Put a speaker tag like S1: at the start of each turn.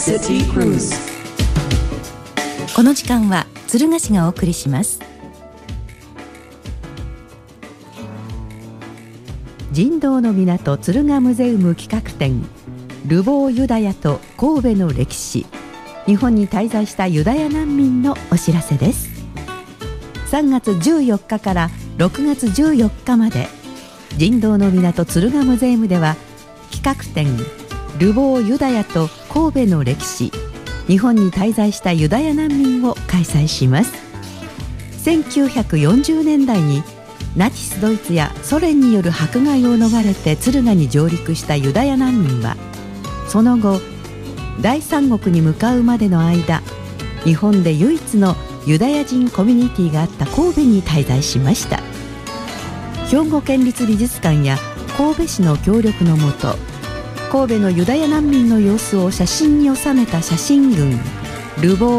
S1: City Cruise。
S2: この時間は敦賀市がお送りします。人道の港敦賀ムゼウム企画展、ルボーユダヤと神戸の歴史、日本に滞在したユダヤ難民のお知らせです。3月14日から6月14日まで、人道の港敦賀ムゼウムでは企画展ルボーユダヤと神戸の歴史、日本に滞在したユダヤ難民を開催します。1940年代にナチスドイツやソ連による迫害を逃れて敦賀に上陸したユダヤ難民は、その後第三国に向かうまでの間、日本で唯一のユダヤ人コミュニティがあった神戸に滞在しました。兵庫県立美術館や神戸市の協力のもと、神戸のユダヤ難民の様子を写真に収めた写真群ルボー